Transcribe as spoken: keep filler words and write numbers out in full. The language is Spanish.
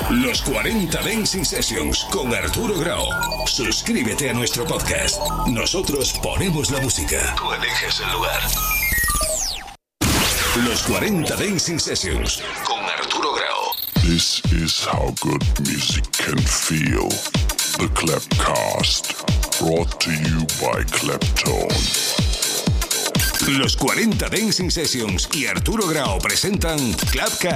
Los cuarenta Dancing Sessions con Arturo Grau. Suscríbete a nuestro podcast. Nosotros ponemos la música. Tú eliges el lugar. Los cuarenta Dancing Sessions con Arturo Grau. This is how good music can feel. The Clapcast, brought to you by Claptone. Los cuarenta Dancing Sessions y Arturo Grau presentan Clapcast.